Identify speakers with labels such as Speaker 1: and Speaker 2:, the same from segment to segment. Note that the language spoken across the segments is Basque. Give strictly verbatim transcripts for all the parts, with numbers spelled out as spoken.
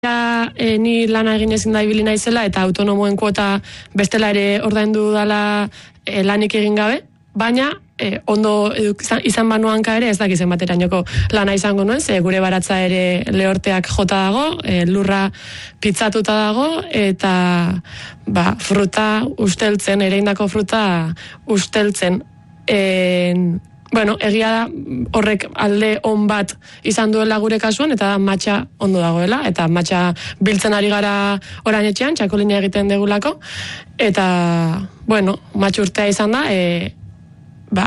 Speaker 1: Ja, e, ni lana egin ezin da ibili naizela eta autonomoen kuota bestela ere ordaindu dala e, lanik egin gabe, baina e, ondo izan, izan banuanka ere ez dakizen baterainoko lana izango nuen, ze gure baratza ere lehorteak jota dago, e, lurra pitzatuta dago, eta ba, fruta usteltzen, ereindako fruta usteltzen. En, Bueno, egia da horrek alde on bat izan duela gure kasuan, eta matxa ondo dagoela, eta matxa biltzen ari gara orain etxean, txakolina egiten degulako, eta, bueno, matxurtea izan da, e, ba,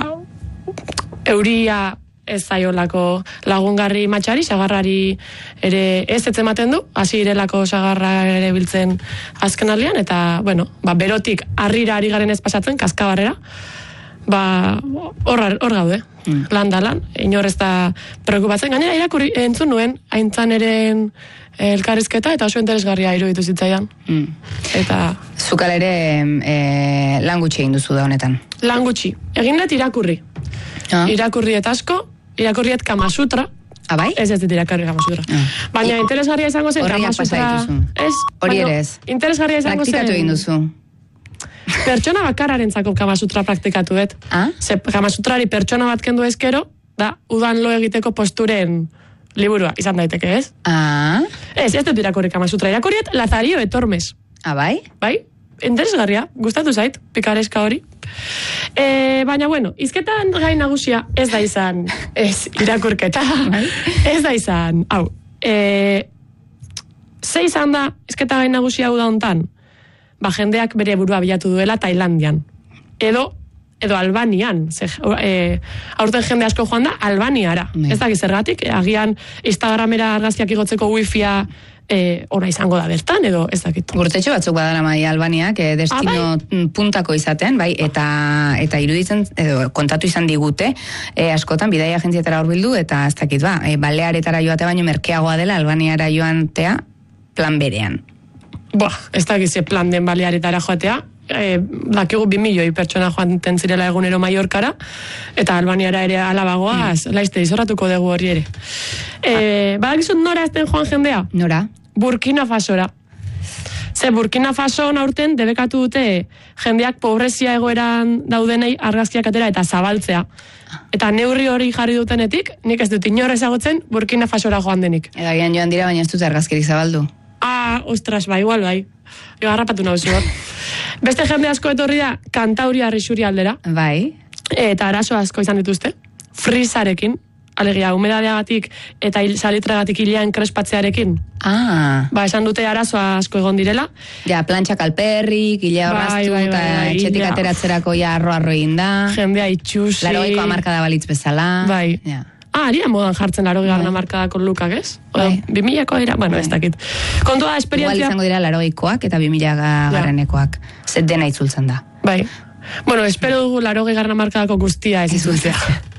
Speaker 1: euria ez zaiolako lagungarri matxari, sagarrari ere ez ez ematen du, hasi irelako sagarra ere biltzen azken aldean, eta, bueno, ba, berotik harrira ari garen ez pasatzen, kaskabarrera, ba, hor gaude, mm. lan da lan, inor ez da preokupatzen, gainera irakurri entzun nuen, haintzan eren elkarrizketa, eta oso interesgarria iruditu zitzaidan. Mm. Eta...
Speaker 2: Zukal ere e, lan gutxi egin duzu da honetan.
Speaker 1: Lan gutxi, egin dut irakurri. Ah. Irakurri eta asko, irakurriet Kamasutra,
Speaker 2: ah, bai?
Speaker 1: Ez ez dit irakurri Kamasutra. Ah. Baina interesgarria izango zen Kamasutra...
Speaker 2: Hori ere ez.
Speaker 1: Interesgarria izango zen...
Speaker 2: Praktikatu egin duzu.
Speaker 1: Pertsona bakarrarentzako Kamasutra praktikatu dut.
Speaker 2: Ah?
Speaker 1: Ze Kamasutrari pertsona bat kendu ezkero, da, udan lo egiteko posturen liburua, izan daiteke, ez?
Speaker 2: Ah?
Speaker 1: Ez, ez dut irakurri Kamasutra. Irakurriet Lazario Etormes.
Speaker 2: Ah, bai?
Speaker 1: Bai? Interesgarria, gustatu zait, pikareska hori. E, baina, bueno, izketan gai nagusia ez da izan, ez, irakurketa, ez da izan, hau, e, ze izan da izketa gai nagusia hau da hontan? Ba, jendeak bere burua bilatu duela Tailandian. Edo, edo Albanian. Ze, e, aurten jende asko joan da Albaniara. Ne. Ez dakiz zergatik, agian Instagramera argazkiak igotzeko wifia e, ora izango da bertan, edo ez dakit.
Speaker 2: Urtetxo batzuk badara mai Albaniak, e, destino ah, bai? puntako izaten, bai, eta eta iruditzen, edo kontatu izan digute, e, askotan bidaia agentzietara hurbildu, eta ez dakit, ba, e, Balearetara joate baino merkeagoa dela Albaniara joantea plan berean.
Speaker 1: Boa, ez da gize plan den Balearetara joatea, e, dakigu bi milioi pertsona joan zirela egunero Mallorcara, eta Albaniara ere alabagoa, mm. laizte izorratuko dugu hori ere. E, ah. Badakizut nora ezten joan jendea?
Speaker 2: Nora?
Speaker 1: Burkina Fasora. Ze Burkina Faso aurten debekatu dute jendeak pobrezia egoeran daudenei argazkiak atera eta zabaltzea. Eta neurri hori jarri dutenetik, nik ez dut inor ezagutzen Burkina Fasora joan denik.
Speaker 2: Eta gian joan dira, baina ez dut argazkirik zabaldu.
Speaker 1: Ah, ostras, ba, igual, bai. Jo, harrapatu nauzu, hor. Beste jende asko etorri da, Kantauria Risuri aldera.
Speaker 2: Bai.
Speaker 1: Eta arazo asko izan dituzte. Frisarekin, alegia, humedadeagatik eta il, salitragatik hilean krespatzearekin.
Speaker 2: Ah.
Speaker 1: Ba, esan dute arazo asko egon direla.
Speaker 2: Ja, plantxak alperrik, hilea horraztu, bai, bai, bai, eta bai, etxetik ateratzerako ja arro-arro inda.
Speaker 1: Jendea itxusi.
Speaker 2: Larogeiko amarkada balitz bezala.
Speaker 1: Bai. Ja. Ah, aria modan jartzen laro garna markadako lukak, ez?
Speaker 2: Bai.
Speaker 1: Bimilako dira, bueno, ez dakit. Kontua da, esperientzia...
Speaker 2: Igual izango dira larogeikoak eta bimila garranekoak. Zet dena itzultzen da.
Speaker 1: Bai. Bueno, espero dugu larogei garna markadako guztia ez itzultzea.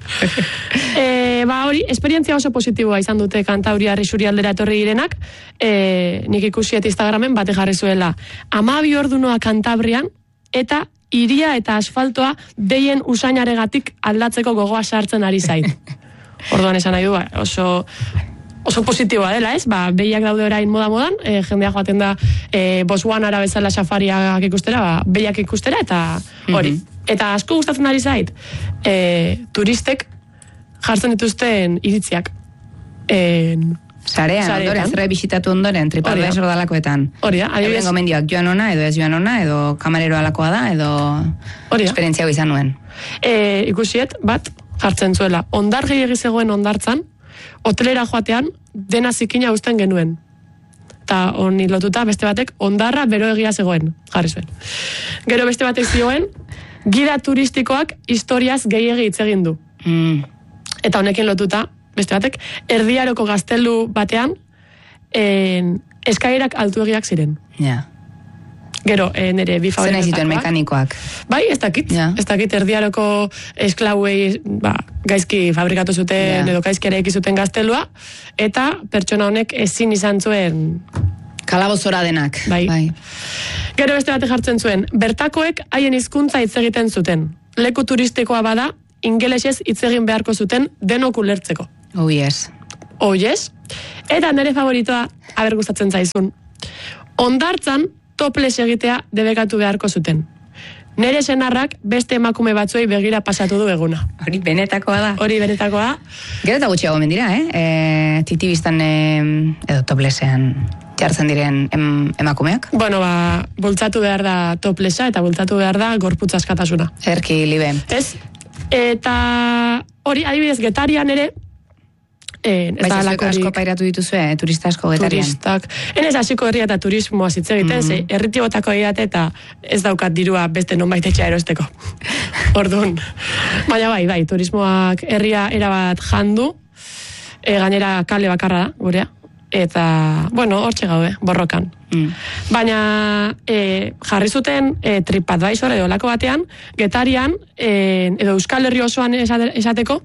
Speaker 1: e, ba, hori, esperientzia oso positiboa izan dute Kantauria Risuri aldera etorri direnak. E, nik ikusiet Instagramen bate jarri zuela. Amabi ordunoa Kantabrian eta iria eta asfaltoa deien usainaregatik aldatzeko gogoa sartzen ari zait. Orduan esan nahi du, oso, oso positiboa dela, ez? Ba, behiak daude orain moda-modan, e, jendea joaten da e, Botswanara bezala safariak ikustera, ba, behiak ikustera, eta hori. Mm-hmm. Eta asko gustatzen ari zait, e, turistek jartzen dituzten iritziak. E,
Speaker 2: Sarean, ondoren, zerre bisitatu ondoren, TripAdvisor dalakoetan.
Speaker 1: Hori da, adibidez.
Speaker 2: Euren gomendioak joan ona, edo ez joan ona, edo kamarero alakoa da, edo esperientzia izan nuen.
Speaker 1: E, ikusiet, bat, jartzen zuela. Ondar gehiagi zegoen ondartzan, hotelera joatean, dena zikina uzten genuen. Eta honi lotuta, beste batek, ondarra bero egia zegoen, jarri zuen. Gero beste batek zioen, gida turistikoak historiaz gehiagi hitz egin du.
Speaker 2: Mm.
Speaker 1: Eta honekin lotuta, beste batek, erdiaroko gaztelu batean, en, eskairak altuegiak ziren.
Speaker 2: Ja. Yeah.
Speaker 1: Gero, eh, nire bi favoritotakoak.
Speaker 2: Zena zituen mekanikoak.
Speaker 1: Bai, ez dakit. Yeah. Ez dakit erdiaroko esklauei ba, gaizki fabrikatu zuten, yeah. edo gaizki ere ekizuten gaztelua, eta pertsona honek ezin izan zuen...
Speaker 2: Kalabozora denak.
Speaker 1: Bai. bai. Gero beste bate jartzen zuen, bertakoek haien hizkuntza hitz egiten zuten. Leku turistikoa bada, ingelesez hitz egin beharko zuten denok ulertzeko.
Speaker 2: Oh yes.
Speaker 1: Oh yes. Eta nire favoritoa, aber gustatzen zaizun. Hondartzan toples egitea debekatu beharko zuten. Nere senarrak beste emakume batzuei begira pasatu du eguna.
Speaker 2: Hori benetakoa da.
Speaker 1: Hori benetakoa da.
Speaker 2: Gero eta gutxiago mendira, eh? E, titibistan e, edo toplesean jartzen diren em, emakumeak?
Speaker 1: Bueno, ba, bultzatu behar da toplesa eta bultzatu behar da gorputz askatasuna.
Speaker 2: Erki, libe.
Speaker 1: Ez? Eta hori, adibidez, Getarian ere, Eh,
Speaker 2: Baina zuek asko pairatu dituzue, eh? Turista asko Getarian.
Speaker 1: Turistak. Enez hasiko herria eta turismoa hitz egiten, mm -hmm. Erriti botako egate eta ez daukat dirua beste nonbait etxea erosteko. Orduan. Baina bai, bai, turismoak herria erabat jandu, e, gainera kale bakarra da, gurea. Eta, bueno, hortxe gaude, borrokan. Mm. Baina e, jarri zuten e, TripAdvisor edo lako batean, Getarian, e, edo Euskal Herri osoan esateko,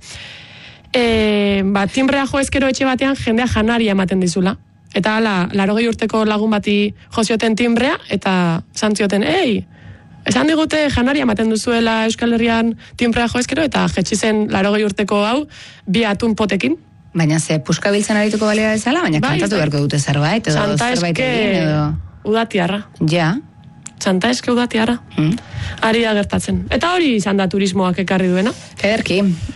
Speaker 1: E, ba, timbrea jo ezkero etxe batean jendea janaria ematen dizula. Eta ala, larogei urteko lagun bati jozioten timbrea, eta zantzioten, ei, esan digute janaria ematen duzuela Euskal Herrian timbrea jo ezkero, eta jetxi zen larogei urteko hau, bi atun potekin.
Speaker 2: Baina ze, puskabiltzen arituko balea bezala, baina bai, kantatu beharko dute zerbait, edo
Speaker 1: Santa
Speaker 2: zerbait
Speaker 1: eske
Speaker 2: egin, edo...
Speaker 1: udatiarra.
Speaker 2: Ja.
Speaker 1: Santa eske udatiarra. Mm. Ari da gertatzen. Eta hori izan da turismoak ekarri duena.
Speaker 2: Ederki,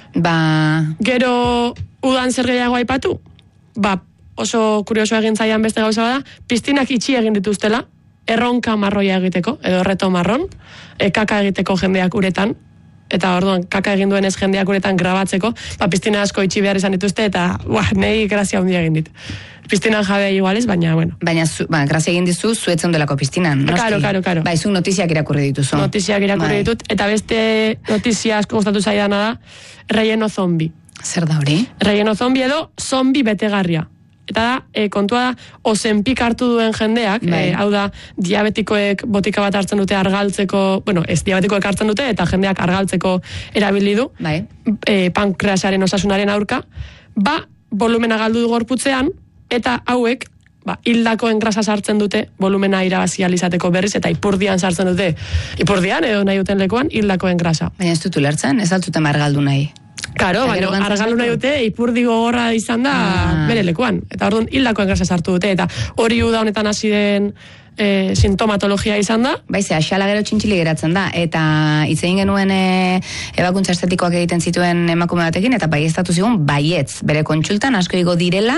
Speaker 2: ba...
Speaker 1: Gero udan zer gehiago aipatu? Ba, oso kurioso egin zaian beste gauza bada, piztinak itxi egin dituztela, erronka marroia egiteko, edo erreto marron, e, kaka egiteko jendeak uretan, eta orduan kaka egin duenez jendeak uretan grabatzeko, ba, piztina asko itxi behar izan dituzte, eta buah, nahi grazia handia egin dit. Piztinan jabe igualez, baina, bueno.
Speaker 2: Baina, zu, ba, grazia egin dizu, zuetzen delako piztinan, noski?
Speaker 1: Karo, karo, karo.
Speaker 2: Ba, izun notiziak irakurri dituzu.
Speaker 1: Notiziak irakurri ditut, eta beste notizia asko gustatu zaidana da, relleno zombi.
Speaker 2: Zer da hori?
Speaker 1: Relleno zombi edo zombi betegarria. Eta da, e, kontua da, ozenpik hartu duen jendeak, e, hau da, diabetikoek botika bat hartzen dute argaltzeko, bueno, ez diabetikoek hartzen dute, eta jendeak argaltzeko erabili du,
Speaker 2: bai.
Speaker 1: E, pankreasaren osasunaren aurka, ba, volumena galdu du gorputzean, eta hauek, ba, hildakoen grasa sartzen dute, volumena irabazi alizateko berriz, eta ipurdian sartzen dute, ipurdian, edo nahi duten lekuan, hildakoen grasa.
Speaker 2: Baina ez dut ulertzen, ez altzuten argaldu nahi.
Speaker 1: Karo, baina argaldu nahi dute, ipurdi gogorra izan da ah. bere lekuan. Eta orduan, hildakoen grasa sartu dute, eta hori uda honetan hasi den e, sintomatologia izan da.
Speaker 2: Baize, axala gero txintxili geratzen da, eta hitz egin genuen e, ebakuntza estetikoak egiten zituen emakume batekin, eta bai ez datu zigun, baietz, bere kontsultan asko igo direla,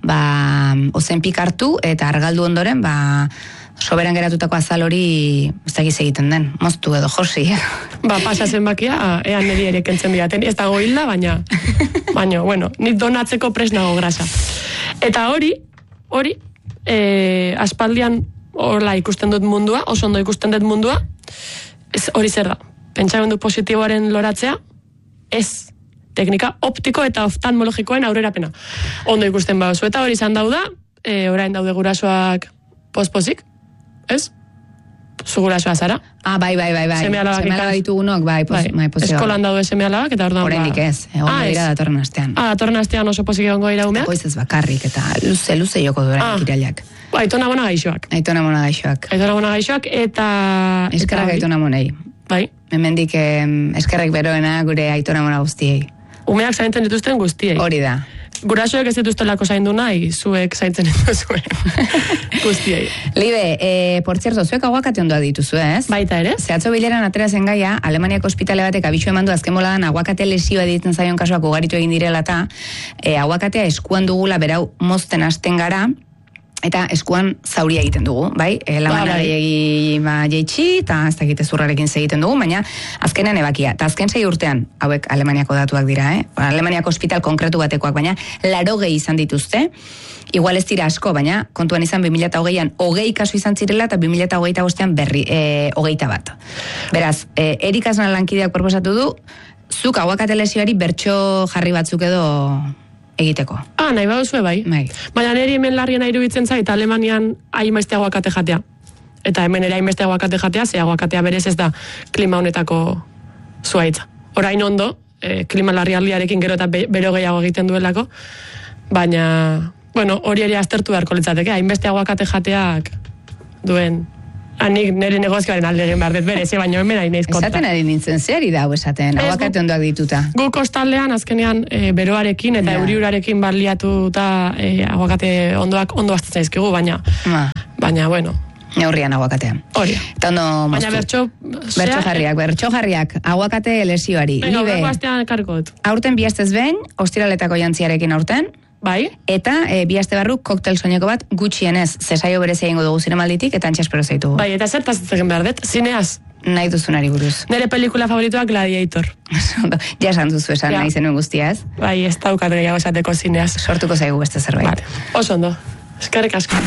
Speaker 2: ba, ozenpik hartu, eta argaldu ondoren, ba, soberan geratutako azal hori ez dakiz egiten den, moztu edo josi.
Speaker 1: Ba, pasa zenbakia, ean niri ere kentzen diaten, ez dago hilda, baina, baina, bueno, nit donatzeko presnago grasa. Eta hori, hori, e, aspaldian horla ikusten dut mundua, oso ondo ikusten dut mundua, ez, hori zer da, pentsamendu positiboaren loratzea, ez, teknika optiko eta oftalmologikoen aurrerapena. Ondo ikusten bauzu, eta hori izan dauda, e, orain daude gurasoak pospozik, ez? Zugurasoa zara.
Speaker 2: Ah, bai, bai, bai, bai.
Speaker 1: Seme alabak
Speaker 2: ditugunok, bai, pos, bai. bai
Speaker 1: eskolan daude seme alabak, eta orduan...
Speaker 2: Horendik ez, egon ah, dira datorren astean.
Speaker 1: Ah, datorren astean oso pozik egongo dira umeak?
Speaker 2: Goiz ez bakarrik, eta luze, luze joko duren ah. irailak.
Speaker 1: Aitona mona gaixoak.
Speaker 2: Aitona mona gaixoak.
Speaker 1: Aitona mona gaixoak, eta...
Speaker 2: Eskerrak aitona monei.
Speaker 1: Bai.
Speaker 2: Hemendik eh, eskerrak beroena gure aitona mona guztiei.
Speaker 1: Umeak zaintzen dituzten guztiei.
Speaker 2: Hori da.
Speaker 1: Gurasoek ez dituztelako zaindu nahi, zuek zaintzen dituzue guztiei.
Speaker 2: Libe, eh, por cierto, zuek aguakate ondoa dituzu, ez?
Speaker 1: Baita ere.
Speaker 2: Zehatzo bileran atera zen gaia, Alemaniako ospitale batek abitxu eman du azken boladan aguakate lesioa ditzen zaion kasuak ugaritu egin direla eta eh, aguakatea eskuan dugula berau mozten hasten gara, eta eskuan zauria egiten dugu, bai? E, Lamana gehiagi ba, jeitsi, eta ez dakite zurrarekin segiten dugu, baina azkenean ebakia. Eta azken sei urtean, hauek Alemaniako datuak dira, eh? Alemaniako ospital konkretu batekoak, baina larogei izan dituzte, igual ez dira asko, baina kontuan izan bi mila hogeian hogei kasu izan zirela, eta bi mila hogeita bostean berri, e, hogeita bat. Beraz, e, Erik Asna lankideak proposatu du, zuk aguakate lesioari bertso jarri batzuk edo... egiteko.
Speaker 1: Ah, nahi baduzue bai.
Speaker 2: Bai.
Speaker 1: Baina niri hemen larriena iruditzen zait, Alemanian hainbeste aguakate jatea. Eta hemen ere hainbeste aguakate jatea, ze aguakatea berez ez da klima honetako zuaitza. Orain ondo, eh, klima larrialdiarekin gero eta be, bero gehiago egiten duelako, baina, bueno, hori ere aztertu beharko litzateke, hainbeste aguakate jateak duen Anik nire negozioaren alde egin behar dut bere, ze baino hemen ari naiz konta.
Speaker 2: Esaten ari nintzen, zer ari da, esaten, aguakate ondoak dituta.
Speaker 1: Gu kostaldean, azkenean, e, beroarekin eta
Speaker 2: Ja.
Speaker 1: euriurarekin baliatuta e, aguakate ondoak ondo azten zaizkigu, baina,
Speaker 2: Ma.
Speaker 1: baina, bueno,
Speaker 2: Neurrian aguakatean.
Speaker 1: hori.
Speaker 2: Eta ondo
Speaker 1: Baina
Speaker 2: moztu.
Speaker 1: bertso...
Speaker 2: Bertso jarriak, bertso jarriak, aguakate lesioari.
Speaker 1: Venga,
Speaker 2: Libe,
Speaker 1: horreko astean ekarriko dut.
Speaker 2: aurten bi astez behin, ostiraletako jantziarekin aurten,
Speaker 1: Bai?
Speaker 2: eta e, bi aste barru koktel soineko bat gutxienez, zesaio berezia egingo dugu zinemalditik, eta antxaspero zaitugu.
Speaker 1: Bai, eta zertaz egin behar dut, zineaz.
Speaker 2: Nahi duzunari buruz.
Speaker 1: Nire pelikula favoritoak Gladiator.
Speaker 2: Ondo, ja esan duzu esan
Speaker 1: Ja.
Speaker 2: nahi zenuen guztia, ez?
Speaker 1: Bai, ez daukat gehiago esateko zineaz.
Speaker 2: Sortuko zaigu beste zerbait.
Speaker 1: Vale. Oso ondo. Eskerrik asko.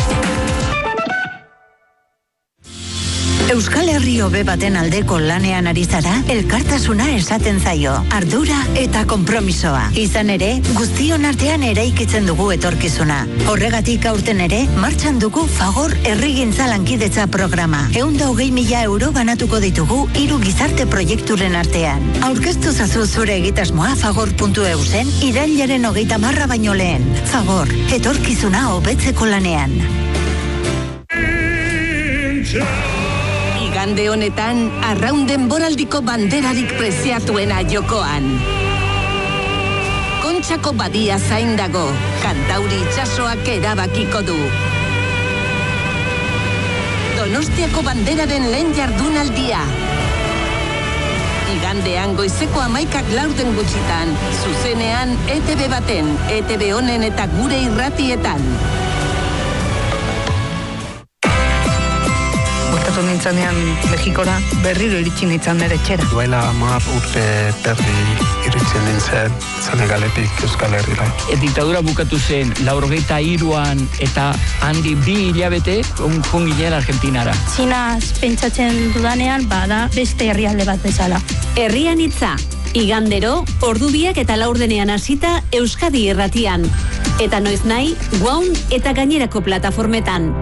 Speaker 3: Euskal Herri hobe baten aldeko lanean ari zara, elkartasuna esaten zaio, ardura eta konpromisoa. Izan ere, guztion artean eraikitzen dugu etorkizuna. Horregatik aurten ere, martxan dugu Fagor Herrigintza Lankidetza programa. Ehunda hogei mila euro banatuko ditugu hiru gizarte proiekturen artean. Aurkeztu zazu zure egitasmoa fagor puntu eu zen irailaren hogeita marra baino lehen. Fagor, etorkizuna hobetzeko lanean. Igande honetan, arraun denboraldiko banderarik preziatuena jokoan. Kontxako badia zain dago, Kantauri itsasoak erabakiko du. Donostiako banderaren lehen jardunaldia. Igandean goizeko amaikak laurden gutxitan, zuzenean E T B baten, E T B honen eta gure irratietan.
Speaker 4: Bueltatu nintzanean Mexikora, berriro iritsi nintzen nire etxera.
Speaker 5: Duela hamar urte berri iritzen nintzen Senegaletik Euskal Herrira.
Speaker 6: E, diktadura bukatu zen laurgeita hiruan eta handi bi hilabete joan ginen Argentinara.
Speaker 7: Txinaz pentsatzen dudanean bada beste herrialde bat bezala.
Speaker 8: Herrian hitza, igandero, ordubiak eta laurdenean hasita Euskadi irratian. Eta noiz nahi, Guaun eta gainerako plataformetan.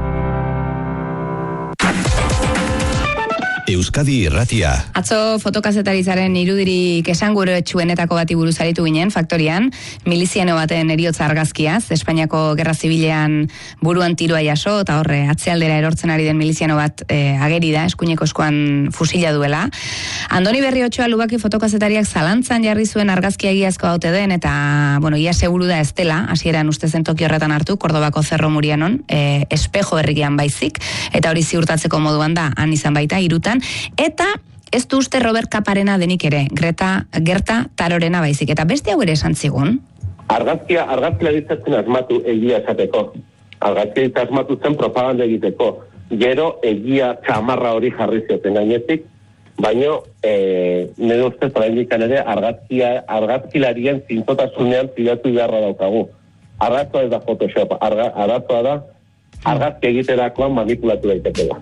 Speaker 9: Euskadi irratia.
Speaker 2: Atzo fotokazetarizaren irudirik esanguratsuenetako bati buruz aritu ginen, Faktorian, miliziano baten heriotza argazkiaz, Espainiako Gerra Zibilean buruan tiroa jaso, eta horre, atzealdera erortzen ari den miliziano bat e, ageri da, eskuineko eskuan fusila duela. Andoni Berriotxoa Lubaki fotokazetariak zalantzan jarri zuen argazkia egiazko haute den, eta, bueno, ia seguru da ez dela, hasieran uste zen toki horretan hartu, Kordobako Cerro Murianon, e, espejo herrikian baizik, eta hori ziurtatzeko moduan da, han izan baita, irutan, eta ez du uste Robert Kaparena denik ere, Greta, Gerta Tarorena baizik, eta beste hau ere esan zigun?
Speaker 10: Argazkia, argazkia ditzatzen asmatu egia esateko. Argazkia ditzatzen asmatu zen propaganda egiteko. Gero egia txamarra hori jarri zioten gainetik, baino e, nire ustez oraindikan ere argazkia, argazkilarien zintzotasunean zidatu beharra daukagu. Arrazoa ez da Photoshop, arga, arrazoa da argazki egiterakoan manipulatu daitekela.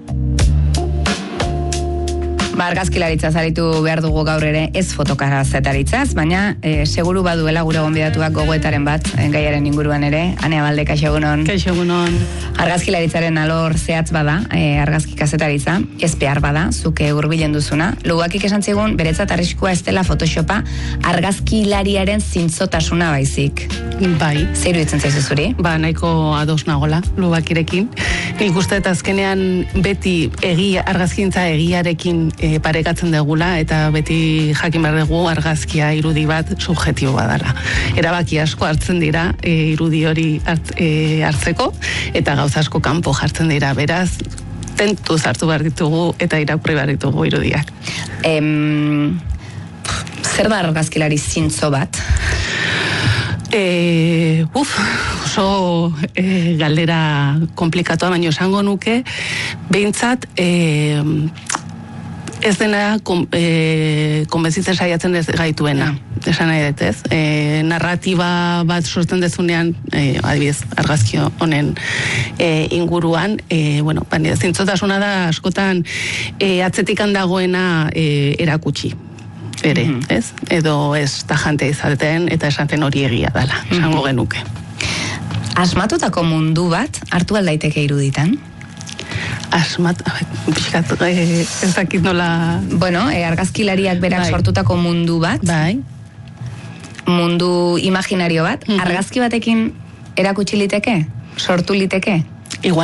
Speaker 2: Ba, argazkilaritza zaritu behar dugu gaur ere ez fotokazetaritzaz, baina e, seguru baduela gure gonbidatuak gogoetaren bat, gaiaren inguruan ere. Anea Balde, kaixo egunon.
Speaker 4: Kaixo egunon.
Speaker 2: Argazkilaritzaren alor zehatz bada, e, argazki kazetaritza, ez behar bada, zuke hurbilen duzuna. Lugakik esan zigun, beretzat arriskua ez dela Photoshopa, argazkilariaren zintzotasuna baizik.
Speaker 4: Bai.
Speaker 2: Zeiru ditzen zaizu zuri?
Speaker 4: Ba, nahiko ados nagola, Lubakirekin. Nik uste eta azkenean beti egia, argazkintza egiarekin e, parekatzen degula, eta beti jakin behar dugu argazkia irudi bat subjektibo badala. Erabaki asko hartzen dira e, irudi hori hart, e, hartzeko, eta gauza asko kanpo jartzen dira, beraz, tentuz hartu behar ditugu eta irakurri behar ditugu irudiak.
Speaker 2: Em, zer da argazkilari zintzo bat?
Speaker 4: E, uf, oso e, galdera komplikatua, baina esango nuke, behintzat, e, ez dena kon, e, konbentzitzen saiatzen ez gaituena, esan nahi dut, ez? E, narratiba bat sortzen dezunean, e, adibidez, argazki honen e, inguruan, e, bueno, baina zintzotasuna da askotan e, atzetikan dagoena e, erakutsi. Ere, mm-hmm. ez? Edo ez tajante izaten eta esaten hori egia dela, esango mm-hmm. genuke.
Speaker 2: Asmatutako mundu bat hartu aldaiteke iruditan?
Speaker 4: Asmat, pixkat, eh, ez dakit nola...
Speaker 2: Bueno, eh, argazkilariak berak bai. Sortutako mundu bat,
Speaker 4: bai.
Speaker 2: Mundu imaginario bat, mm-hmm. argazki batekin erakutsi liteke? Sortu liteke?
Speaker 4: Igual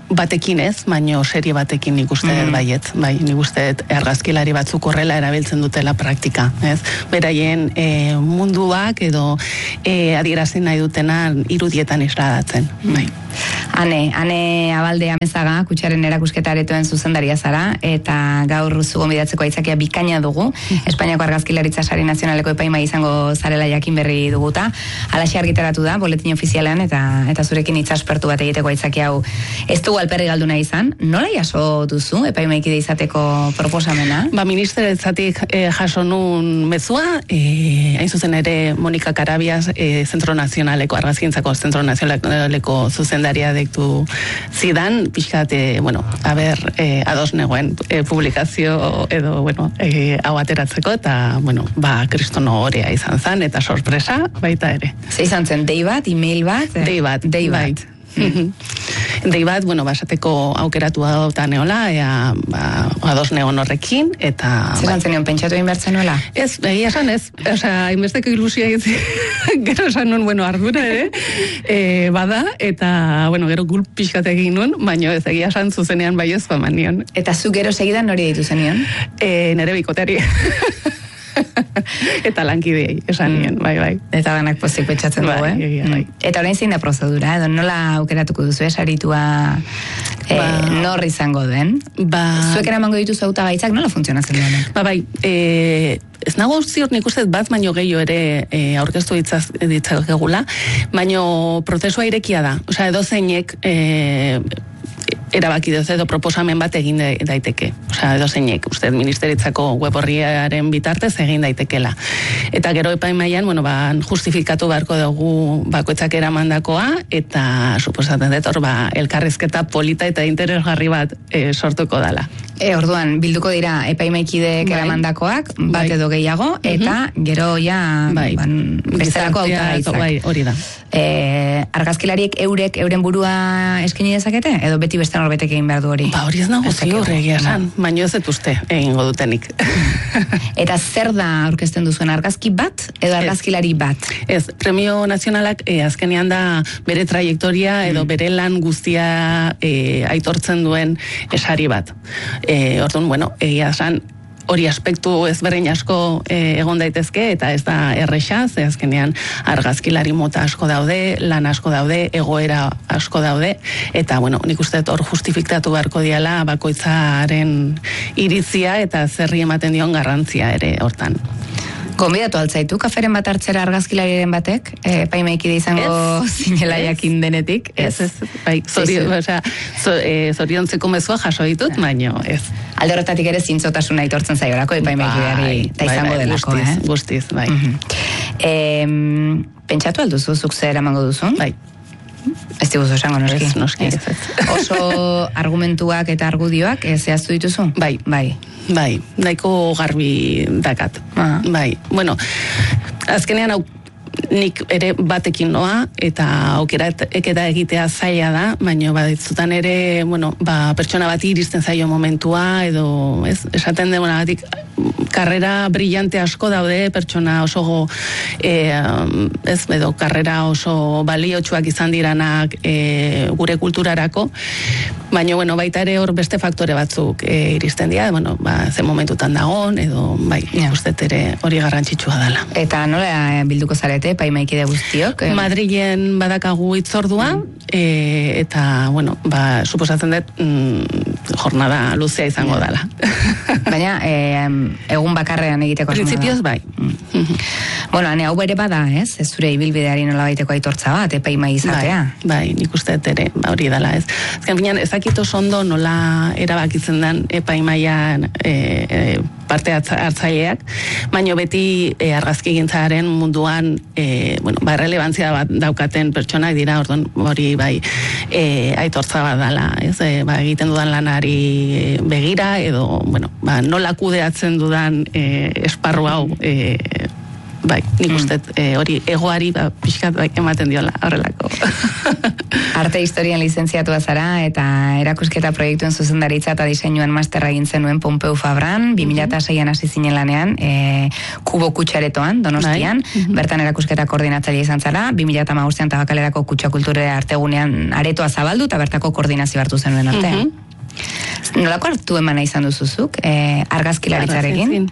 Speaker 4: batekin ez, baino serie batekin nik uste dut baiet, bai, nik uste dut argazkilari batzuk horrela erabiltzen dutela praktika, ez? Beraien e, munduak edo e, adierazten nahi dutena irudietan isladatzen, bai.
Speaker 2: Ane, Ane Abalde Amezaga, Kutxaren erakusketa aretoen zuzendaria zara, eta gaur zu gonbidatzeko aitzakia bikaina dugu, Espainiako Argazkilaritza Sari Nazionaleko epaimai izango zarela jakin berri duguta, alaxe argitaratu da, boletin ofizialean, eta eta zurekin itzaspertu bat egiteko aitzaki hau ez dugu alperri galduna izan. Nola jaso duzu epaimaikide izateko proposamena?
Speaker 4: Ba, ministeretzatik eh, jaso nun mezua, eh, hain zuzen ere Monika Karabias, eh, Zentro Nazionaleko, Argazkintzako Zentro Nazionaleko zuzendaria dektu zidan, pixkat, eh, bueno, a ber, eh, ados negoen eh, publikazio edo, bueno, eh, hau ateratzeko, eta, bueno, ba, kristono horea izan zen, eta sorpresa, baita ere.
Speaker 2: Ze izan zen, dei bat, email bat?
Speaker 4: Dei bat,
Speaker 2: dei bat.
Speaker 4: Bai. Dei bat, bueno, basateko aukeratu da neola, ea, ba, ados neon horrekin, eta...
Speaker 2: Zer zantzen nion, pentsatu egin bertzen nuela?
Speaker 4: Ez, egia esan ez, osea, inbesteko ilusia egin gero esan nun, bueno, ardura ere, e, bada, eta, bueno, gero gulp pixkat egin nun, baino ez egia esan zuzenean bai ez paman nion.
Speaker 2: Eta zu gero segidan nori ditu zenion?
Speaker 4: E, nere bikoteari. Eta lankidei, esan nien, bai, bai.
Speaker 2: Eta danak pozik pentsatzen dugu, eh?
Speaker 4: Bai, bai.
Speaker 2: Eta orain zein da prozedura, edo nola aukeratuko duzu, esaritua eh, ba, nor izango den? Ba, zuek eramango dituzu hautagaitzak, nola funtzionatzen duenak?
Speaker 4: Ba, bai, e, ez nago zior nik uste bat baino gehiago ere e, aurkeztu ditzakegula, baino prozesua irekia da, osea, edo zeinek... E, erabaki duz edo proposamen bat egin daiteke. Osea, edo zeinek, uste, ministeritzako web horriaren bitartez egin daitekela. Eta gero epaimaian, bueno, ba, justifikatu beharko dugu bakoitzak eramandakoa, eta suposatzen dut hor, ba, elkarrizketa polita eta interesgarri bat e, sortuko dala.
Speaker 2: E, orduan, bilduko dira epaimaikidek bai. Eramandakoak, bat bai. Edo gehiago, eta uh-huh. gero ja bai. ban, bestelako hautagaitzak.
Speaker 4: Bai, hori da.
Speaker 2: E, argazkilariek eurek, euren burua eskaini dezakete? Edo beti beste norbetek egin behar du hori?
Speaker 4: Ba, hori ez nago ziur egia esan, baino ez etuzte egingo dutenik.
Speaker 2: Eta zer da aurkezten duzuen argazki bat, edo argazkilari bat?
Speaker 4: Ez, Premio Nazionalak e, azkenean da bere trajektoria edo bere lan guztia e, aitortzen duen esari bat. E, orduan, bueno, egia esan, hori aspektu ezberdin asko e, egon daitezke, eta ez da erresa, ze azkenean argazkilari mota asko daude, lan asko daude, egoera asko daude, eta, bueno, nik uste hor justifikatu beharko diala bakoitzaren iritzia eta zerri ematen dion garrantzia ere hortan.
Speaker 2: Gonbidatu altzaitu, kaferen bat hartzera argazkilariren batek, e, paimaikide izango zinela jakin denetik.
Speaker 4: Ez, ez, bai, zorion, oza, zoriontzeko mezua jaso ditut, baino, ez.
Speaker 2: Alde horretatik ere zintzotasuna aitortzen zaiorako, epaimakideari, eta izango bai, bai, delako,
Speaker 4: guztiz,
Speaker 2: eh?
Speaker 4: Guztiz, bai.
Speaker 2: Uh-huh. e, pentsatu alduzu, zuk zer eramango duzu?
Speaker 4: Bai.
Speaker 2: Ez diguzu esango, noski.
Speaker 4: Ez, noski, ez, ez.
Speaker 2: Oso argumentuak eta argudioak ez zehaztu dituzu?
Speaker 4: Bai.
Speaker 2: Bai.
Speaker 4: Bai, nahiko garbi dakat.
Speaker 2: Ah.
Speaker 4: Bai, bueno, azkenean hau nik ere batekin noa, eta aukera eketa egitea zaila da, baina baditzutan ere, bueno, ba, pertsona bati iristen zaio momentua, edo, ez, esaten demona batik, karrera brillante asko daude, pertsona oso, e, ez, edo, karrera oso baliotsuak izan diranak e, gure kulturarako, baina, bueno, baita ere hor beste faktore batzuk e, iristen dira, bueno, ba, ze momentutan dagoen, edo, bai, yeah. Ustet ere hori garrantzitsua dela.
Speaker 2: Eta nola bilduko zarete, paimaikide guztiok? Eh?
Speaker 4: Madrilen badakagu itzordua, mm. e, eta, bueno, ba, suposatzen dut, mm, jornada luzea izango yeah. dela.
Speaker 2: Baina, e, egun bakarrean egiteko asmoa da.
Speaker 4: Principios, bai.
Speaker 2: Mm. Bueno, hane, hau bere bada, ez? Ez zure ibilbideari nola baiteko aitortza bat, epaimai izatea.
Speaker 4: Bai, bai, nik uste ere, hori dela, ez. Azken finean, ezakito ondo nola erabakitzen den epaimaian e, e, parte hartzaileak, baino beti e, argazkigintzaren munduan e, bueno, ba, relevantzia bat daukaten pertsonak dira, orduan hori bai e, aitortza bat dala, ez, e, ba, egiten dudan lanari begira, edo, bueno, ba, nola kudeatzen dudan e, esparru hau e, bai, nik mm. uste e, hori egoari ba, pixkat bai, ematen diola horrelako.
Speaker 2: Arte historian lizentziatua zara eta erakusketa proiektuen zuzendaritza eta diseinuan masterra egin zenuen Pompeu Fabran, bi mila seian hasi zinen lanean, e, Kubo Kutxaretoan, Donostian, mm-hmm. bertan erakusketa koordinatzaile izan zara, bi mila hamabostean Tabakalerako Kutxa Kulture Artegunean aretoa zabaldu eta bertako koordinazio hartu zenuen artean. Mm-hmm. Nolako hartu emana izan duzuzuk, e, argazkilaritzarekin?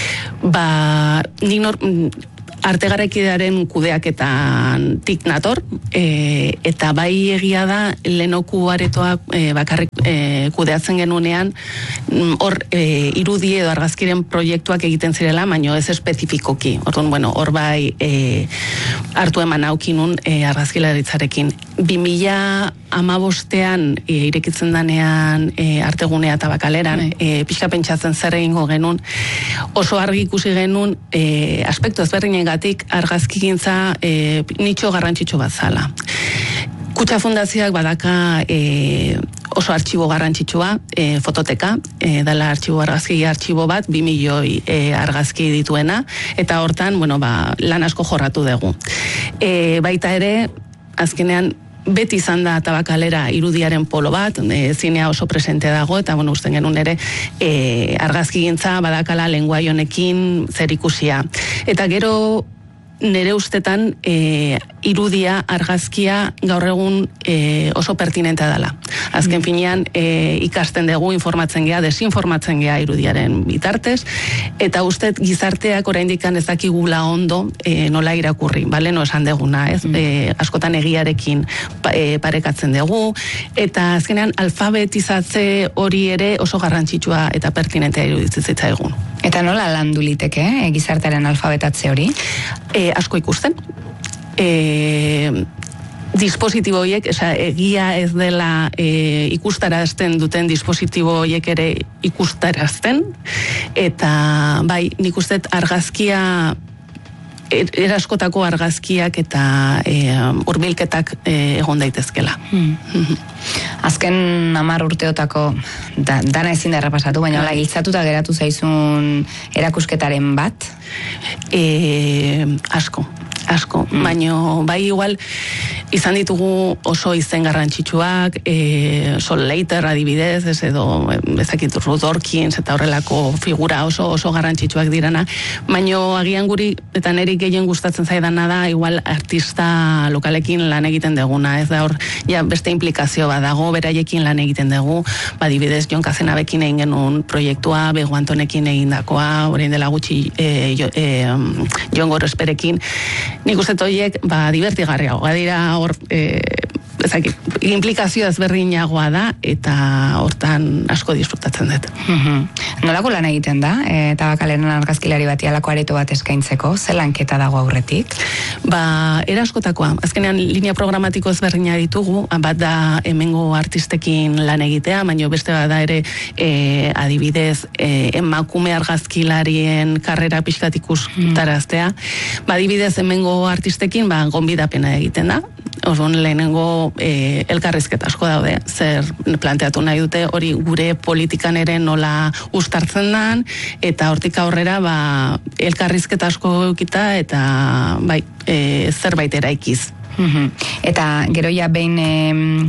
Speaker 4: Ba, nik nor... Arte Garaikidearen kudeaketan tik nator, e, eta bai egia da lehenoko aretoa e, bakarrik e, kudeatzen genunean, hor e, irudi edo argazkiren proiektuak egiten zirela, baino ez espezifikoki. Orduan, bueno, hor bai e, hartu eman aukinun e, argazkilaritzarekin. bi mila hamabostean e, irekitzen danean e, artegunea Tabakaleran, e, pixka pentsatzen zer egingo genuen, oso argi ikusi genuen e, aspektu ezberdinen gatik argazkigintza e, nitxo garrantzitsu bat zala. Kutxa Fundazioak badaka e, oso artxibo garrantzitsua, e, fototeka, e, dela artxibo argazki artxibo bat, bi milioi e, argazki dituena, eta hortan, bueno, ba, lan asko jorratu dugu. E, baita ere, azkenean, beti izan da Tabakalera irudiaren polo bat, e, zinea oso presente dago, eta bueno, usten genuen ere e, argazkigintza badakala lenguai honekin zer ikusia. Eta gero nere ustetan e, irudia, argazkia gaur egun e, oso pertinentea dela. Azken finean e, ikasten dugu, informatzen gea, desinformatzen gea irudiaren bitartez, eta ustet gizarteak oraindik ez dakigula ondo e, nola irakurri, bale, no esan deguna, ez? E, askotan egiarekin pa, e, parekatzen dugu, eta azkenean alfabetizatze hori ere oso garrantzitsua eta pertinentea iruditzen zitzaigun.
Speaker 2: Eta nola landu liteke, e, gizartearen alfabetatze hori?
Speaker 4: E, asko ikusten. E, dispositibo horiek, esa, egia ez dela e, ikustarazten duten dispositibo horiek ere ikustarazten, eta bai, nik ustet argazkia, eraskotako argazkiak eta e, hurbilketak e, egon daitezkela. Hmm.
Speaker 2: Azken hamar urteotako da, dana ezin da errepasatu, baina hola giltzatuta geratu zaizun erakusketaren bat?
Speaker 4: E, asko. asko, mm. baino bai igual izan ditugu oso izen garrantzitsuak, e, Sol Leiter adibidez, ez edo ezakit Ruth Orkins eta horrelako figura oso oso garrantzitsuak dirana, baino agian guri eta neri gehien gustatzen zaidana da igual artista lokalekin lan egiten deguna, ez da hor ja beste implikazio badago, beraiekin lan egiten dugu, adibidez Jon Kazenabekin egin genuen proiektua, Bego Antonekin egindakoa, orain dela gutxi e, jo, e, Jon Gorosperekin. Nik uste horiek, ba, divertigarriagoa dira, hor, e, ezakit, implikazio ezberdinagoa da, eta hortan asko disfrutatzen dut.
Speaker 2: Mm-hmm. Nolako lan egiten da, e, Tabakaleran argazkilari bati alako areto bat eskaintzeko, ze lanketa dago aurretik?
Speaker 4: Ba, eraskotakoa, azkenean linea programatiko ezberdina ditugu, bat da hemengo artistekin lan egitea, baina beste bat da ere e, adibidez e, emakume argazkilarien karrera pixkat ikustaraztea, mm. ba, adibidez hemengo artistekin ba, gonbidapena egiten da. Orduan lehenengo e, elkarrizketa asko daude, zer planteatu nahi dute hori gure politikan ere nola ustartzen dan, eta hortik aurrera ba, elkarrizketa asko eukita eta bai, e, zerbait eraikiz.
Speaker 2: Mm-hmm. Eta gero ja behin e,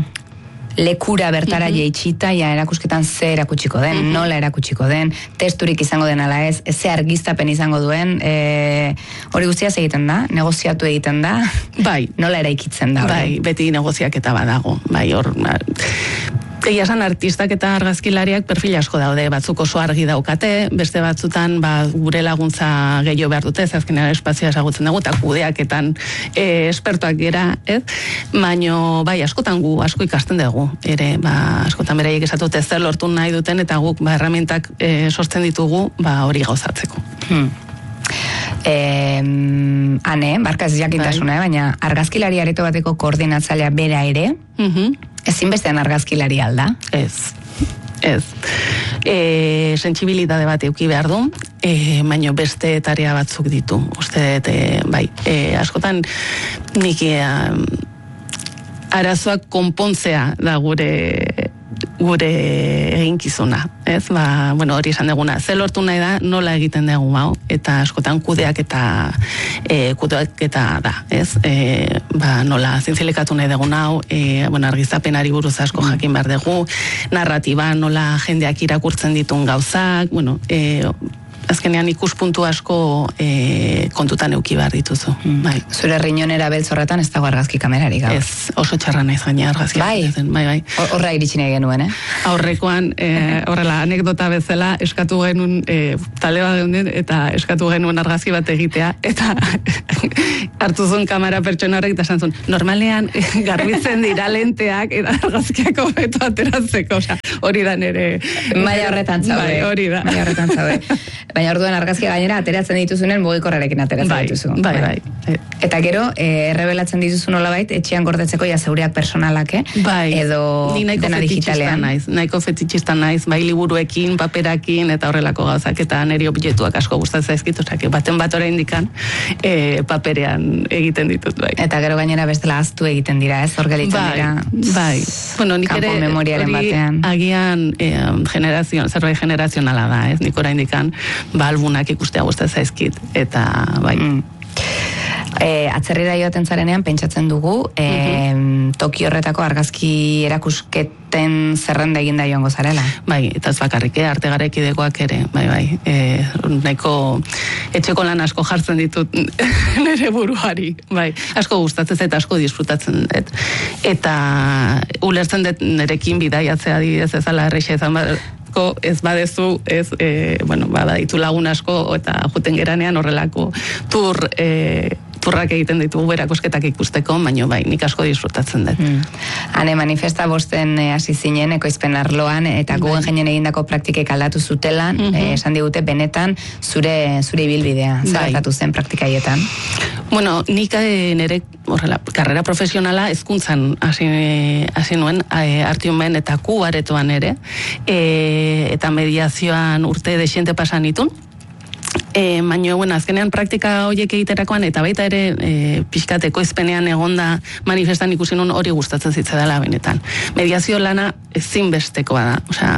Speaker 2: lekura bertara mm-hmm. jeitxita, ja erakusketan ze erakutsiko den, mm-hmm. nola erakutsiko den, testurik izango den ala ez, ze argiztapen izango duen, e, hori guztiaz egiten da, negoziatu egiten da,
Speaker 4: bai.
Speaker 2: Nola eraikitzen da.
Speaker 4: Bai, beti negoziaketa badago, bai, hor... Egia esan artistak eta argazkilariak perfil asko daude, batzuk oso argi daukate, beste batzutan ba, gure laguntza gehiago behar dute, azkenean espazioa esagutzen dugu, eta kudeaketan e, espertoak gera, ez? Baino, bai, askotan gu, asko ikasten dugu, ere, ba, askotan beraiek esatute zer lortu nahi duten, eta guk, ba, herramientak e, sortzen ditugu, ba, hori gauzatzeko.
Speaker 2: Hmm. Eh, ane, barkaz jakintasuna, bai. Baina argazkilari areto bateko koordinatzailea bera ere,
Speaker 4: mhm.
Speaker 2: Ezinbestean argazkilari alda?
Speaker 4: Ez, ez. E, sentsibilitate bat euki behar du, e, baino beste tarea batzuk ditu. Uste, e, bai, e, askotan nik e, arazoak konpontzea da gure gure eginkizuna, ez? Ba, bueno, hori esan deguna, ze lortu nahi da, nola egiten dugu, hau, eta askotan kudeak eta e, kudeak eta da, ez? E, ba, nola zintzilikatu nahi dugu hau, e, bueno, argizapenari buruz asko jakin behar dugu, narratiba, nola jendeak irakurtzen ditun gauzak, bueno, e, azkenean ikuspuntu asko e, kontutan euki behar dituzu.
Speaker 2: Mm. Bai. Zure riñonera beltzorretan ez dago argazki kamerarik gaur.
Speaker 4: Ez, oso txarra naiz gaina argazki.
Speaker 2: Bai,
Speaker 4: bai, bai.
Speaker 2: Horra iritsi nahi genuen, eh?
Speaker 4: Aurrekoan, e, horrela, anekdota bezala, eskatu genuen, e, tale bat geunden, eta eskatu genuen argazki bat egitea, eta hartu zuen kamera pertsona horrek, eta esan zuen, normalean garbitzen dira lenteak, eta argazkiak hobeto ateratzeko, oza, hori da nere...
Speaker 2: Maila horretan zaude.
Speaker 4: Bai, hori da.
Speaker 2: Maila horretan zaude. Baina orduan argazkia gainera ateratzen dituzunen mugikorrarekin ateratzen
Speaker 4: bai,
Speaker 2: dituzu.
Speaker 4: Bai, bai, bai.
Speaker 2: Eta gero, e, errebelatzen dituzu nolabait, etxean gordetzeko ja zeureak personalak, eh?
Speaker 4: Bai.
Speaker 2: Edo dena digitalean.
Speaker 4: Naiz, nahiko fetitxista naiz, bai liburuekin, paperakin, eta horrelako gauzak, eta neri objektuak asko gustatzen zaizkit, osea, baten bat oraindikan e, paperean egiten ditut, bai.
Speaker 2: Eta gero gainera bestela aztu egiten dira, ez? Hor gelitzen
Speaker 4: bai,
Speaker 2: dira.
Speaker 4: Bai, bueno, nik ere
Speaker 2: memoriaren batean.
Speaker 4: Agian e, generazio, zerbait generazionala da, ez? Nik oraindikan ba albunak ikustea gustatzen zaizkit, eta bai.
Speaker 2: Mm. E, atzerrira joaten zarenean pentsatzen dugu e, uh-huh. toki horretako argazki erakusketen zerrenda eginda joango zarela.
Speaker 4: Bai, eta ez bakarrik, eh, arte garekidekoak ere, bai, bai. E, nahiko etxeko lan asko jartzen ditut nire buruari, bai. Asko gustatzen eta asko disfrutatzen dut. Eta ulertzen dut nirekin bidaiatzea adibidez ezala erreixa izan bat, ez badezu, ez, e, bueno, bada ditu lagun asko, eta juten geranean horrelako tur, e, turrak egiten ditugu berakosketak ikusteko, baina bai, nik asko disfrutatzen dut.
Speaker 2: Mm. Hane, manifesta bosten hasi e, zinen, ekoizpen arloan, eta bai. Guggenheinen egindako praktikek aldatu zutela, mm-hmm. e, esan digute benetan, zure zure ibilbidea, zertatu zen praktikaietan?
Speaker 4: Bueno, nik e, nire, horrela, karrera profesionala hezkuntzan hasi, hasi nuen, e, artiumen eta ku aretoan ere, e, eta mediazioan urte desiente pasan itun. E, baina, bueno, azkenean praktika horiek egiterakoan, eta baita ere e, pixkateko ezpenean egonda manifestan ikusi nun hori gustatzen zitzadala benetan. Mediazio lana ezinbestekoa da, osea,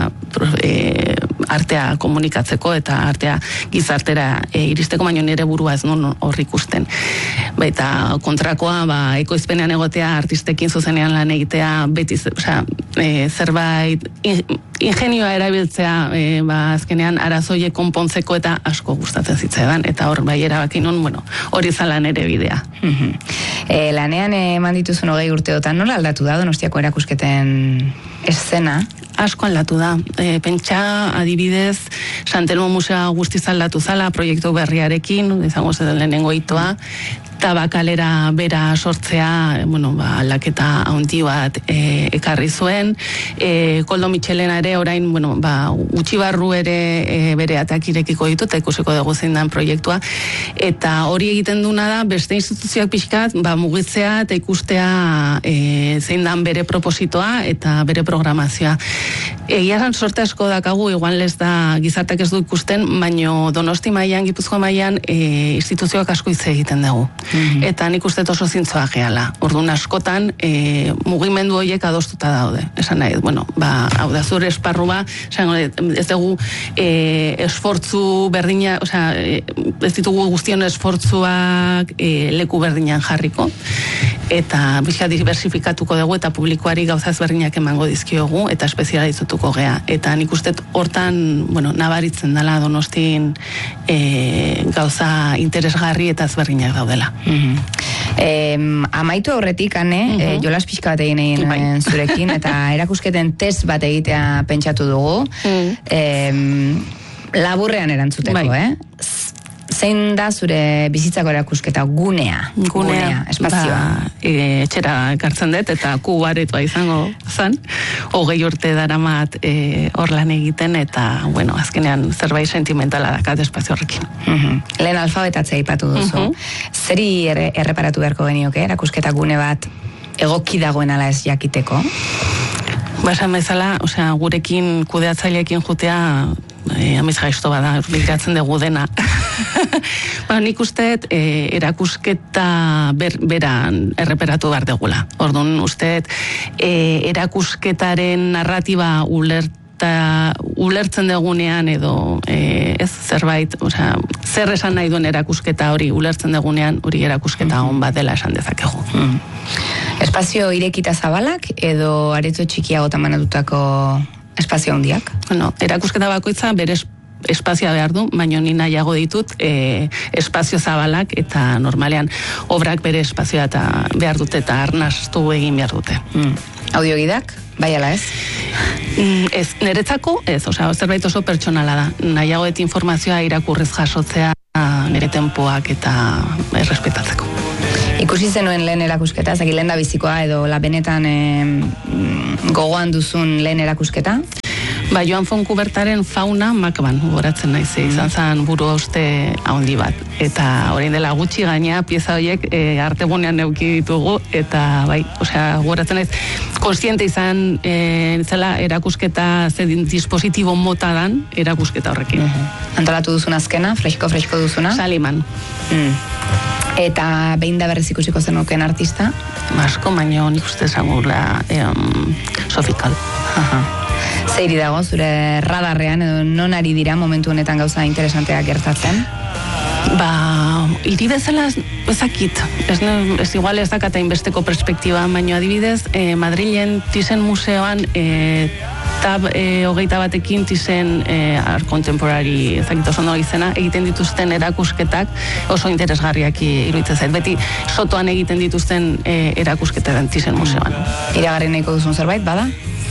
Speaker 4: e, artea komunikatzeko eta artea gizartera e, iristeko, baina nire burua ez nun hor ikusten. Baita kontrakoa, ba, ekoizpenean egotea, artistekin zuzenean lan egitea, beti, osea, e, zerbait ingenioa erabiltzea, e, ba, azkenean arazoiek konpontzeko eta asko gustatzen zitzaidan, eta hor bai erabaki nun, bueno, hori zalan ere bidea.
Speaker 2: Mm-hmm. E, lanean eman dituzun hogei urteotan, nola aldatu da Donostiako erakusketen eszena?
Speaker 4: Asko aldatu da. E, pentsa adibidez, Santelmo Musea guztiz aldatu zala, proiektu berriarekin, izango zen lehenengo hitoa, tabakalera bera sortzea, bueno, ba, aldaketa handi bat e, ekarri zuen, e, Koldo Michelena ere orain, bueno, ba, utzi barru ere e, bere atak irekiko ditu, eta ikusiko dugu zein dan proiektua, eta hori egiten duna da, beste instituzioak pixkat, ba, mugitzea eta ikustea e, zein dan bere propositoa eta bere programazioa. Egia esan sorte asko dakagu, igual ez da gizartek ez du ikusten, baino Donosti mailan, Gipuzkoa mailan, e, instituzioak asko hitz egiten dugu. Mm-hmm. Eta nik uste oso zintzoa gehala. Orduan askotan, e, mugimendu horiek adostuta daude. Esan nahi, bueno, ba, hau da zure esparrua, esan, ez dugu e, esfortzu berdina, osea, e, ez ditugu guztion esfortzuak e, leku berdinan jarriko, eta bizka diversifikatuko dugu, eta publikoari gauzaz berdinak emango dizkiogu, eta espezializatuko gea. Eta nik uste hortan, bueno, nabaritzen dela Donostin e, gauza interesgarri eta ezberdinak daudela.
Speaker 2: Mm-hmm. Eh, amaitu aurretik, ane, mm-hmm. eh, jolas pixka bat egin egin bai. Zurekin, eta erakusketen test bat egitea pentsatu dugu. Mm. Eh, laburrean erantzuteko, bai. eh? Zein da zure bizitzako erakusketa gunea?
Speaker 4: Gunea, gunea espazioa. Ba, e, etxera ekartzen dut, eta ku aretua izango zan. Hogei urte daramat e, hor lan egiten, eta, bueno, azkenean zerbait sentimentala dakat espazio horrekin.
Speaker 2: Mm-hmm. Lehen alfabetatzea ipatu duzu. Mm-hmm. Zeri erre, erreparatu beharko genioke, erakusketa gune bat egoki dagoen ala ez jakiteko?
Speaker 4: Basan bezala, osea, gurekin kudeatzaileekin jutea, e, amiz gaizto bada, begiratzen dugu dena. Ba, nik usteet e, erakusketa ber, beran erreperatu behar degula. Orduan usteet e, erakusketaren narratiba ulert eta ulertzen dugunean edo e, ez zerbait, osea, zer esan nahi duen erakusketa hori ulertzen dugunean, hori erakusketa on bat dela esan dezakegu. Mm.
Speaker 2: Espazio irekita zabalak edo areto txikiago tamanatutako espazio handiak?
Speaker 4: No, erakusketa bakoitza bere espazioa behar du, baina ni nahiago ditut e, espazio zabalak eta normalean obrak bere espazioa eta behar dute eta arnastu egin behar dute.
Speaker 2: Mm. Audiogidak? Bai ala ez?
Speaker 4: Mm, ez, niretzako ez, osea, zerbait oso pertsonala da. Nahiago et informazioa irakurrez jasotzea nire tempoak eta errespetatzeko.
Speaker 2: Ikusi zenuen lehen erakusketa, zaki lehen da bizikoa edo la benetan eh, gogoan duzun lehen erakusketa?
Speaker 4: Ba, Joan Fonkubertaren fauna makban, goratzen naiz, izan zen buru hauste handi bat. Eta orain dela gutxi gaina, pieza horiek e, artegunean neuki ditugu, eta bai, osea, goratzen naiz, konstiente izan e, zela erakusketa zedin dispositibo mota dan erakusketa horrekin.
Speaker 2: Mm-hmm. Antolatu duzun azkena, fresko-fresko duzuna?
Speaker 4: Saliman.
Speaker 2: Mm. Eta behin da berriz ikusiko zenuken artista?
Speaker 4: Asko, baino nik uste zangula um, Sofikal.
Speaker 2: Aha. Zeiri dago, zure radarrean, edo non ari dira momentu honetan gauza interesanteak gertatzen?
Speaker 4: Ba, hiri bezala ezakit, ez, ez igual ez dakata inbesteko perspektiba, baina adibidez, eh, Madrilen Thyssen museoan eh, tab eh, hogeita batekin Thyssen eh, art contemporary ezakit oso ondo izena, egiten dituzten erakusketak oso interesgarriak iruditzen zait. Beti sotoan egiten dituzten eh, erakusketak Thyssen museoan.
Speaker 2: Iragarri nahiko duzun zerbait, bada?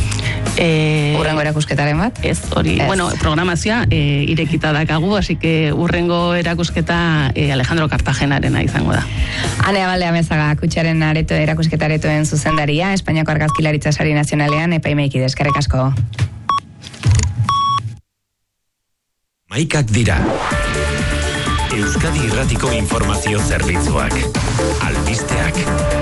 Speaker 4: Eh,
Speaker 2: urrengo erakusketaren bat?
Speaker 4: Ez, hori, bueno, programazioa eh, irekita dakagu, así que urrengo erakusketa eh, Alejandro Cartagenarena izango da.
Speaker 2: Ane Abaldea Mezaga, Kutxaren areto erakusketaretoen zuzendaria, Espainiako Argazkilaritza Sari Nazionalean, epaimeiki deskarek asko.
Speaker 9: Maikak dira. Euskadi Irratiko Informazio Zerbitzuak. Albisteak.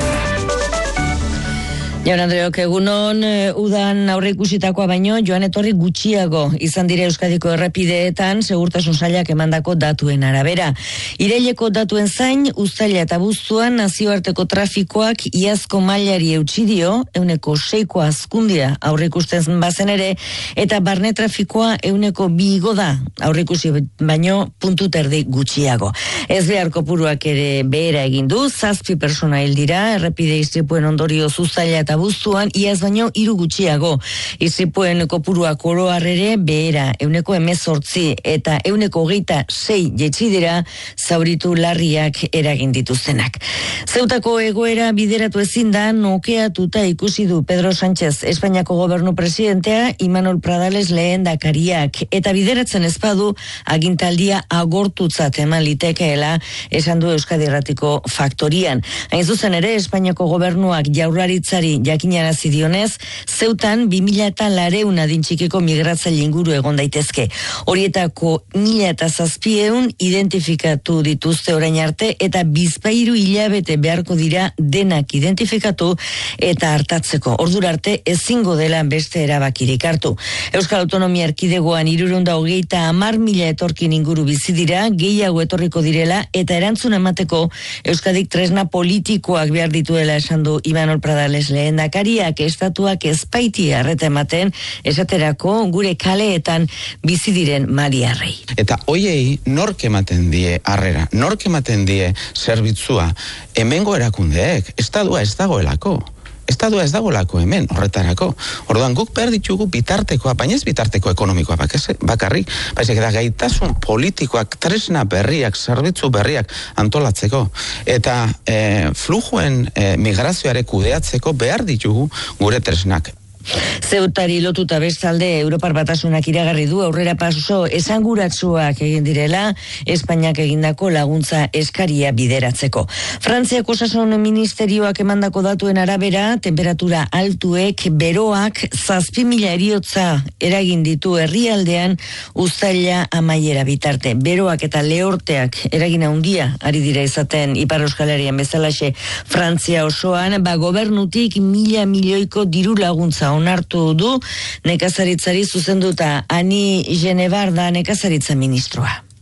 Speaker 11: Jaun Andreok, egunon udan aurre ikusitakoa baino joan etorri gutxiago izan dire Euskadiko errepideetan segurtasun sailak emandako datuen arabera. Iraileko datuen zain, uztaila eta abuztuan nazioarteko trafikoak iazko mailari eutsi dio, euneko seiko azkundia aurre ikusten bazen ere, eta barne trafikoa euneko bi igo da, aurre ikusi baino puntu terdi gutxiago. Ez behar kopuruak ere behera egin du, zazpi persona hil dira, errepide istripuen ondorio uztaila eta abuztuan, iaz baino hiru gutxiago. Istripuen kopuruak oro harrere behera, euneko emezortzi eta euneko hogeita sei jetxi dira zauritu larriak eragin dituztenak. Zeutako egoera bideratu ezin da nokeatuta ikusi du Pedro Sánchez, Espainiako gobernu presidentea, Imanol Pradales lehendakariak, eta bideratzen ezpadu agintaldia agortutzat eman litekeela esan du Euskadi Irratiko Faktorian. Hain zuzen ere, Espainiako gobernuak jaurlaritzari jakinarazi dionez, Zeutan bi mila eta lareun adintxikiko migratzaile inguru egon daitezke. Horietako mila eta zazpieun identifikatu dituzte orain arte eta bizpairu hilabete beharko dira denak identifikatu eta hartatzeko. Ordura arte ezingo dela beste erabakirik hartu. Euskal Autonomia Erkidegoan hirurehun eta hogeita hamar mila etorkin inguru bizi dira, gehiago etorriko direla eta erantzun emateko Euskadik tresna politikoak behar dituela esan du Imanol Pradales lehendakariak, estatuak ezpaiti arreta ematen esaterako gure kaleetan bizi diren mariarrei.
Speaker 12: Eta hoiei nork ematen die harrera, nork ematen die zerbitzua, hemengo erakundeek, estatua ez dagoelako. Estatua ez dagoelako hemen horretarako. Orduan guk behar ditugu bitartekoa, baina ez bitarteko ekonomikoa bakarrik, baizik eta gaitasun politikoak, tresna berriak, zerbitzu berriak antolatzeko. Eta e, flujuen e, migrazioare kudeatzeko behar ditugu gure tresnak.
Speaker 11: Zeutari lotuta bestalde Europar Batasunak iragarri du aurrera paso esanguratsuak egin direla Espainiak egindako laguntza eskaria bideratzeko. Frantziako osasun ministerioak emandako datuen arabera, temperatura altuek, beroak, zazpi mila eriotza eragin ditu herrialdean uztaila amaiera bitarte. Beroak eta lehorteak eragin handia ari dira izaten Ipar Euskal Herrian bezalaxe Frantzia osoan, ba gobernutik mila milioiko diru laguntza onartu du nekazaritzari zuzenduta Ani Genevar da nekazaritza ministroa.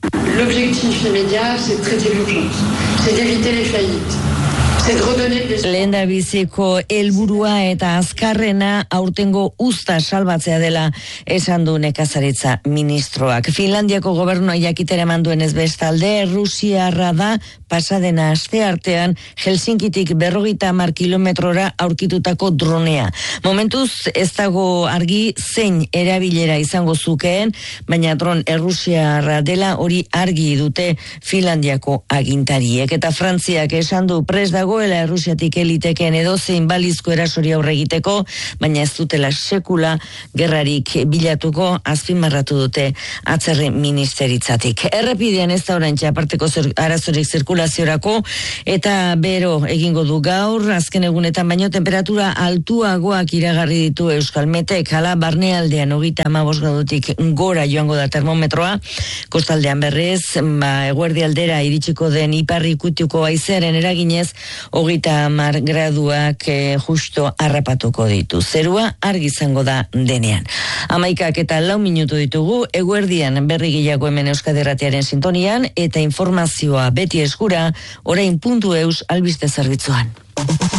Speaker 13: L'objectif immédiat, c'est de traiter l'urgence, c'est d'éviter les faillites.
Speaker 11: Lehen da biziko helburua eta azkarrena aurtengo uzta salbatzea dela esan du nekazaritza ministroak. Finlandiako gobernua jakitera eman duenez bestalde, Rusiarra da pasadena aste artean Helsinkitik berrogeita hamar kilometrora aurkitutako dronea. Momentuz ez dago argi zein erabilera izango zukeen, baina dron errusiarra dela hori argi dute Finlandiako agintariek. Eta Frantziak esan du prest dago Errusiatik eliteken edozein balizko erasori aurre egiteko, baina ez dutela sekula gerrarik bilatuko, azpimarratu dute atzerri ministeritzatik. Errepidean ez da oraintxe aparteko arazorik zirkulaziorako, eta bero egingo du gaur, azken egunetan baino temperatura altuagoak iragarri ditu Euskalmetek, hala barnealdean hogeita hamabost gradutik gora joango da termometroa, kostaldean berrez, ba, eguerdi aldera iritsiko den iparri kutiuko haizearen eraginez, hogeita hamar graduak eh, justo harrapatuko ditu. Zerua argi izango da denean. Hamaikak eta lau minutu ditugu, eguerdian berri gehiago hemen Euskadi Irratiaren sintonian, eta informazioa beti eskura, orain puntu eus albiste zerbitzuan.